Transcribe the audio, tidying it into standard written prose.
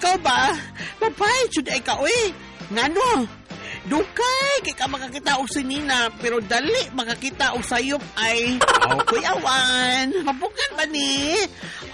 ikaw ba? Babae, jud ay ka, uy. Ngano? Dukay, kay ka makakita og sinina, pero dali makakita og sayop ay. Kuy awan, mabukan ba ni?